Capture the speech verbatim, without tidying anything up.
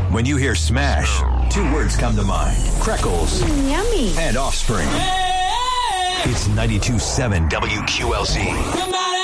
When you hear Smash, two words come to mind. Freckles Mm, yummy. and Offspring. It's ninety-two point seven W Q L Z.